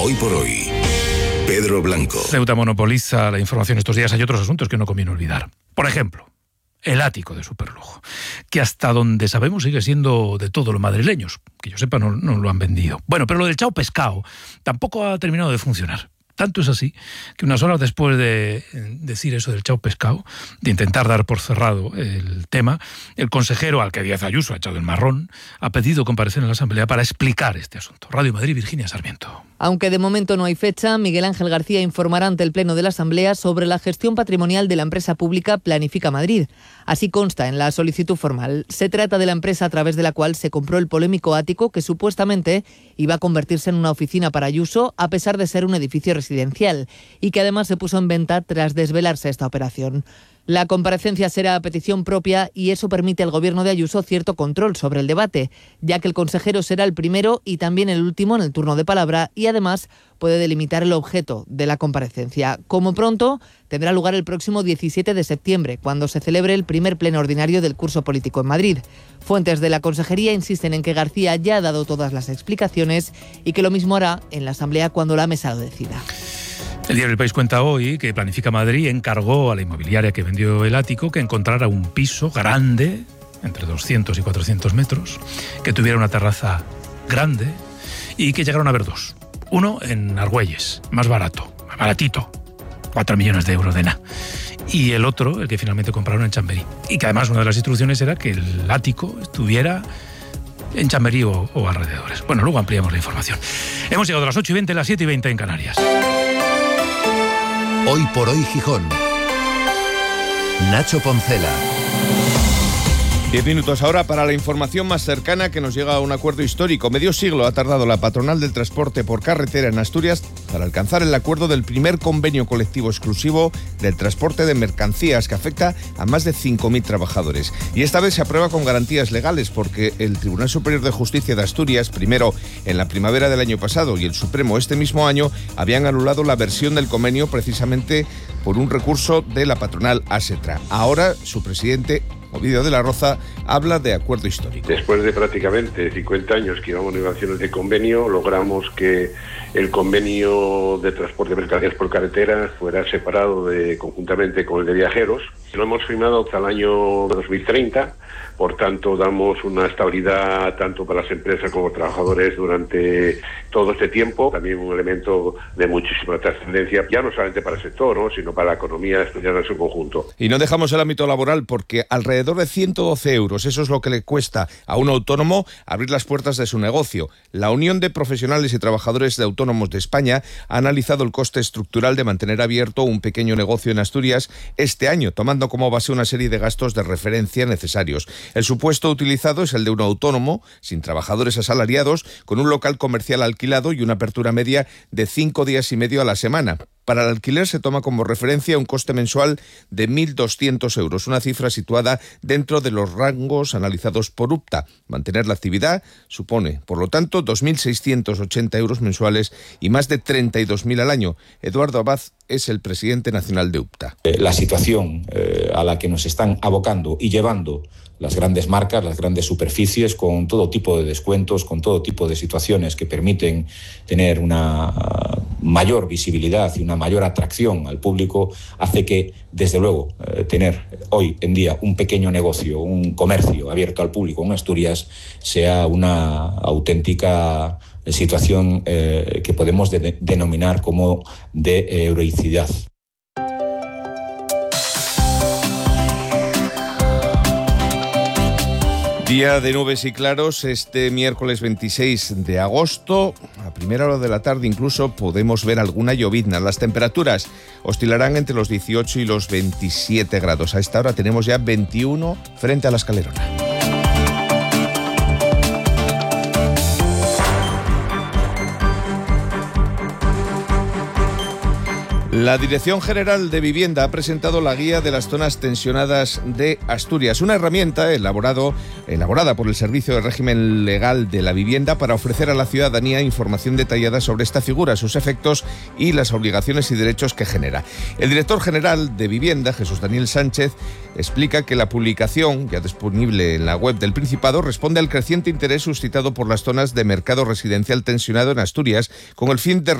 Hoy por hoy, Pedro Blanco. Ceuta monopoliza la información estos días. Hay otros asuntos que no conviene olvidar. Por ejemplo, el ático de superlujo, que hasta donde sabemos sigue siendo de todos los madrileños. Que yo sepa, no lo han vendido. Bueno, pero lo del Chao Pescado tampoco ha terminado de funcionar. Tanto es así que unas horas después de decir eso del Chao Pescado, de intentar dar por cerrado el tema, el consejero, al que Díaz Ayuso ha echado el marrón, ha pedido comparecer en la Asamblea para explicar este asunto. Radio Madrid, Virginia Sarmiento. Aunque de momento no hay fecha, Miguel Ángel García informará ante el Pleno de la Asamblea sobre la gestión patrimonial de la empresa pública Planifica Madrid. Así consta en la solicitud formal. Se trata de la empresa a través de la cual se compró el polémico ático que supuestamente iba a convertirse en una oficina para Ayuso, a pesar de ser un edificio residencial, y que además se puso en venta tras desvelarse esta operación. La comparecencia será a petición propia y eso permite al gobierno de Ayuso cierto control sobre el debate, ya que el consejero será el primero y también el último en el turno de palabra y además puede delimitar el objeto de la comparecencia. Como pronto, tendrá lugar el próximo 17 de septiembre, cuando se celebre el primer pleno ordinario del curso político en Madrid. Fuentes de la Consejería insisten en que García ya ha dado todas las explicaciones y que lo mismo hará en la Asamblea cuando la mesa lo decida. El diario El País cuenta hoy que Planifica Madrid encargó a la inmobiliaria que vendió el ático que encontrara un piso grande, entre 200 y 400 metros, que tuviera una terraza grande y que llegaron a ver dos. Uno en Argüelles, más baratito, 4 millones de euros de nada. Y el otro, el que finalmente compraron en Chamberí. Y que además una de las instrucciones era que el ático estuviera en Chamberí o alrededores. Bueno, luego ampliamos la información. Hemos llegado a las 8:20, las 7:20 en Canarias. Hoy por hoy, Gijón. Nacho Poncela. 10 minutos ahora para la información más cercana que nos llega a un acuerdo histórico. Medio siglo ha tardado la patronal del transporte por carretera en Asturias para alcanzar el acuerdo del primer convenio colectivo exclusivo del transporte de mercancías que afecta a más de 5.000 trabajadores. Y esta vez se aprueba con garantías legales porque el Tribunal Superior de Justicia de Asturias, primero en la primavera del año pasado y el Supremo este mismo año, habían anulado la versión del convenio precisamente por un recurso de la patronal ASETRA. Ahora su presidente, Ovidio de la Roza, habla de acuerdo histórico. Después de prácticamente 50 años que llevamos negociaciones de convenio, logramos que el convenio de transporte de mercancías por carretera fuera separado conjuntamente con el de viajeros. Lo hemos firmado hasta el año 2030, por tanto damos una estabilidad tanto para las empresas como trabajadores durante todo este tiempo. También un elemento de muchísima trascendencia, ya no solamente para el sector, ¿no?, sino para la economía asturiana en su conjunto. Y no dejamos el ámbito laboral porque alrededor de 112 euros, eso es lo que le cuesta a un autónomo abrir las puertas de su negocio. La Unión de Profesionales y Trabajadores de Autónomos de España ha analizado el coste estructural de mantener abierto un pequeño negocio en Asturias este año, tomando como base una serie de gastos de referencia necesarios. El supuesto utilizado es el de un autónomo, sin trabajadores asalariados, con un local comercial alquilado y una apertura media de 5 días y medio a la semana. Para el alquiler se toma como referencia un coste mensual de 1.200 euros, una cifra situada dentro de los rangos analizados por UPTA. Mantener la actividad supone, por lo tanto, 2.680 euros mensuales y más de 32.000 al año. Eduardo Abad es el presidente nacional de UPTA. La situación a la que nos están abocando y llevando las grandes marcas, las grandes superficies, con todo tipo de descuentos, con todo tipo de situaciones que permiten tener una mayor visibilidad y una mayor atracción al público, hace que, desde luego, tener hoy en día un pequeño negocio, un comercio abierto al público en Asturias, sea una auténtica situación que podemos denominar como de heroicidad. Día de nubes y claros este miércoles 26 de agosto. A primera hora de la tarde incluso podemos ver alguna llovizna. Las temperaturas oscilarán entre los 18 y los 27 grados. A esta hora tenemos ya 21 frente a la Escalerona. La Dirección General de Vivienda ha presentado la Guía de las Zonas Tensionadas de Asturias, una herramienta elaborada por el Servicio de Régimen Legal de la Vivienda para ofrecer a la ciudadanía información detallada sobre esta figura, sus efectos y las obligaciones y derechos que genera. El director general de Vivienda, Jesús Daniel Sánchez, explica que la publicación, ya disponible en la web del Principado, responde al creciente interés suscitado por las zonas de mercado residencial tensionado en Asturias, con el fin de